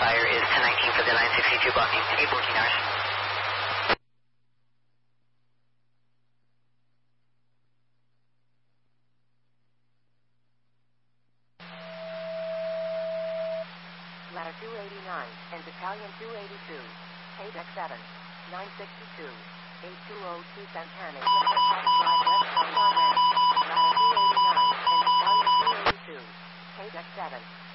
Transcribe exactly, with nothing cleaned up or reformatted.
Spire is ten nineteen for the nine sixty-two blocking, eight fourteen hours. Ladder two eighty-nine and Battalion two eighty-two, K D E C seven, nine sixty-two, eight two oh two Santana, drive left on Ladder two eighty-nine and Battalion two eighty-two, K D E C seven.